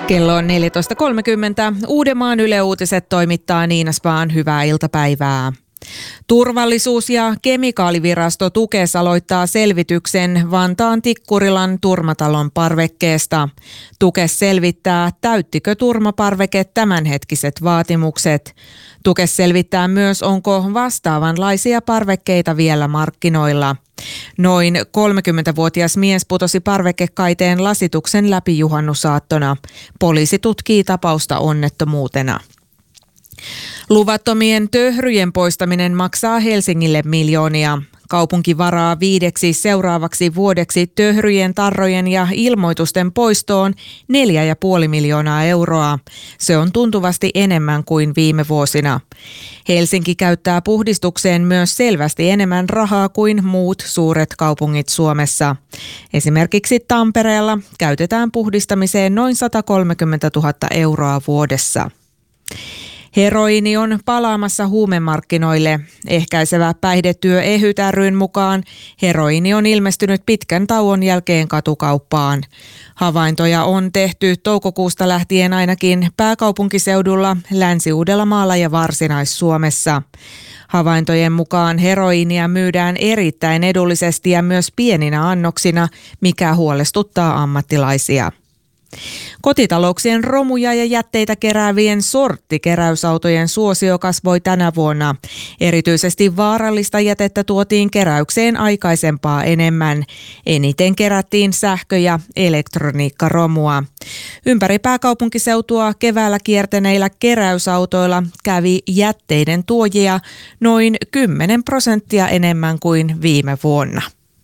Kello on 14.30. Uudenmaan Yle Uutiset toimittaa Niina Spahn. Hyvää iltapäivää. Turvallisuus- ja kemikaalivirasto Tukes aloittaa selvityksen Vantaan Tikkurilan turmatalon parvekkeesta. Tukes selvittää, täyttikö turmaparveke tämänhetkiset vaatimukset. Tukes selvittää myös, onko vastaavanlaisia parvekkeita vielä markkinoilla. Noin 30-vuotias mies putosi parvekekaiteen lasituksen läpi juhannusaattona. Poliisi tutkii tapausta onnettomuutena. Luvattomien töhryjen poistaminen maksaa Helsingille miljoonia. Kaupunki varaa 5 seuraavaksi vuodeksi töhryjen, tarrojen ja ilmoitusten poistoon 4,5 miljoonaa euroa. Se on tuntuvasti enemmän kuin viime vuosina. Helsinki käyttää puhdistukseen myös selvästi enemmän rahaa kuin muut suuret kaupungit Suomessa. Esimerkiksi Tampereella käytetään puhdistamiseen noin 130 000 euroa vuodessa. Heroiini on palaamassa huumemarkkinoille. Ehkäisevä päihdetyö EHYT ry:n mukaan heroiini on ilmestynyt pitkän tauon jälkeen katukauppaan. Havaintoja on tehty toukokuusta lähtien ainakin pääkaupunkiseudulla, Länsi-Uudellamaalla ja Varsinais-Suomessa. Havaintojen mukaan heroiinia myydään erittäin edullisesti ja myös pieninä annoksina, mikä huolestuttaa ammattilaisia. Kotitalouksien romuja ja jätteitä keräävien sorttikeräysautojen suosio kasvoi tänä vuonna. Erityisesti vaarallista jätettä tuotiin keräykseen aikaisempaa enemmän. Eniten kerättiin sähkö- ja elektroniikkaromua. Ympäri pääkaupunkiseutua keväällä kiertäneillä keräysautoilla kävi jätteiden tuojia noin 10% enemmän kuin viime vuonna.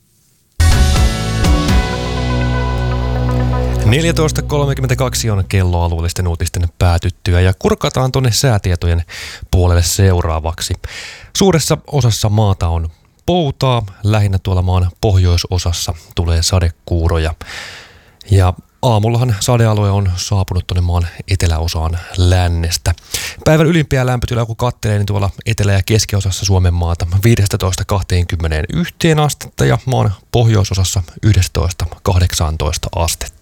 14.32 on kello alueellisten uutisten päätyttyä ja kurkataan tuonne säätietojen puolelle seuraavaksi. Suuressa osassa maata on poutaa, lähinnä tuolla maan pohjoisosassa tulee sadekuuroja. Ja aamullahan sadealue on saapunut tuonne maan eteläosaan lännestä. Päivän ylimpiä lämpötilaa kun katselee, niin tuolla etelä- ja keskiosassa Suomen maata 15-21 astetta ja maan pohjoisosassa 11-18 astetta.